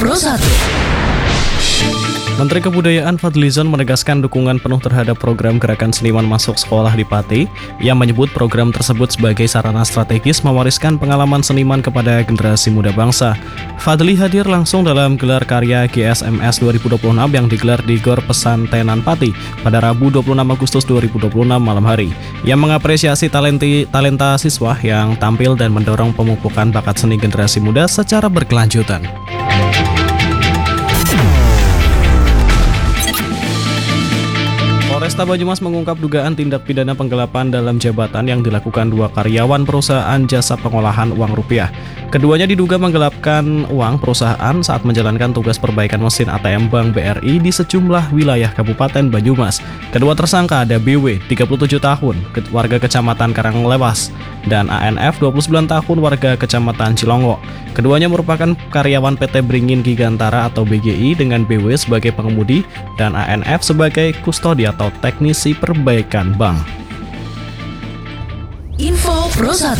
Pro 1. Menteri Kebudayaan Fadlizon menegaskan dukungan penuh terhadap program Gerakan Seniman Masuk Sekolah di Pati. Ia menyebut program tersebut sebagai sarana strategis mewariskan pengalaman seniman kepada generasi muda bangsa. Fadli hadir langsung dalam gelar karya GSMS 2026 yang digelar di Gor Pesantenan Pati pada Rabu 26 Agustus 2026 malam hari. Ia mengapresiasi talenta siswa yang tampil dan mendorong pemupukan bakat seni generasi muda secara berkelanjutan. Polresta Banyumas mengungkap dugaan tindak pidana penggelapan dalam jabatan yang dilakukan dua karyawan perusahaan jasa pengolahan uang rupiah. Keduanya diduga menggelapkan uang perusahaan saat menjalankan tugas perbaikan mesin ATM Bank BRI di sejumlah wilayah Kabupaten Banyumas. Kedua tersangka ada BW, 37 tahun, warga Kecamatan Karanglewas, dan ANF, 29 tahun, warga Kecamatan Cilongo. Keduanya merupakan karyawan PT Beringin Gigantara atau BGI dengan BW sebagai pengemudi dan ANF sebagai kustodi atau teknisi perbaikan bank. Info Pro 1.